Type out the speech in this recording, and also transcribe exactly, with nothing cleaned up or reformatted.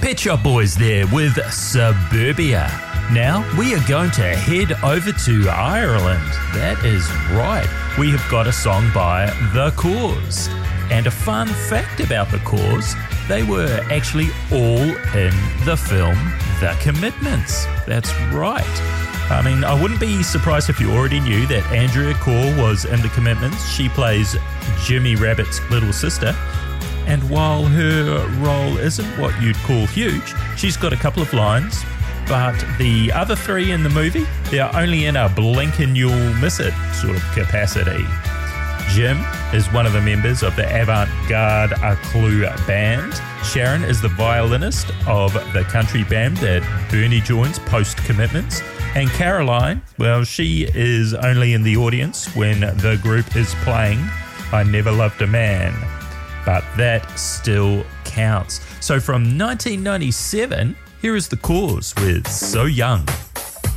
Pet Shop Boys there with Suburbia. Now we are going to head over to Ireland. That is right. We have got a song by The Corrs. And a fun fact about The Corrs, they were actually all in the film The Commitments. That's right. I mean, I wouldn't be surprised if you already knew that Andrea Corr was in The Commitments. She plays Jimmy Rabbit's little sister. And while her role isn't what you'd call huge, she's got a couple of lines. But the other three in the movie, they're only in a blink and you'll miss it sort of capacity. Jim is one of the members of the avant-garde A Clue band. Sharon is the violinist of the country band that Bernie joins post-Commitments. And Caroline, well, she is only in the audience when the group is playing I Never Loved a Man. But that still counts. So from nineteen ninety-seven, here is The Corrs with So Young.